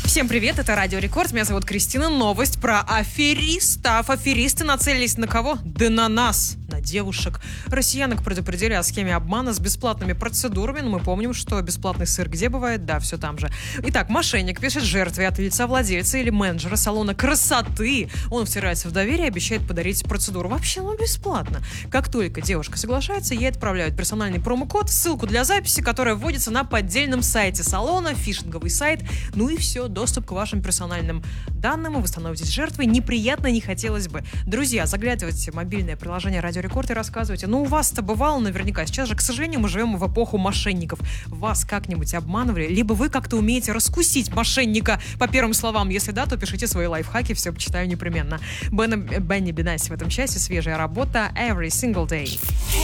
Всем привет, это Радио Рекорд, меня зовут Кристина. Новость про аферистов. Аферисты нацелились на кого? Да на нас, на девушек. Россиянок предупредили о схеме обмана с бесплатными процедурами, но мы помним, что бесплатный сыр где бывает? Да, все там же. Итак, мошенник пишет жертве от лица владельца или менеджера салона красоты. Он втирается в доверие и обещает подарить процедуру. Вообще, бесплатно. Как только девушка соглашается, ей отправляют персональный промокод, ссылку для записи, которая вводится на поддельном сайте салона, фишинговый сайт, и все, доступ к вашим персональным данным, вы становитесь жертвой, неприятно не хотелось бы. Друзья, заглядывайте в мобильное приложение Радио Рекорд и рассказывайте. У вас-то бывало наверняка. Сейчас же, к сожалению, мы живем в эпоху мошенников. Вас как-нибудь обманывали, либо вы как-то умеете раскусить мошенника по первым словам. Если да, то пишите свои лайфхаки, все почитаю непременно. Бенни Бенаси в этом часе, свежая работа Every Single Day.